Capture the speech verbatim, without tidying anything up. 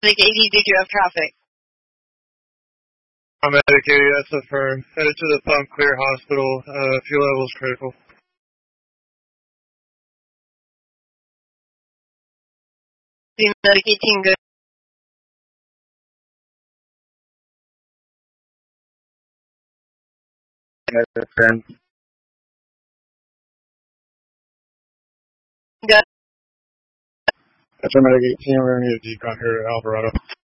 Like eighty, did you have traffic? I'm medicated, that's affirmed. Headed to the Thumb Clear Hospital, uh, fuel levels critical. The Medicaid team good? That's affirmed. Good. That's our Medicaid team, we're going to need a decon here at Alvarado.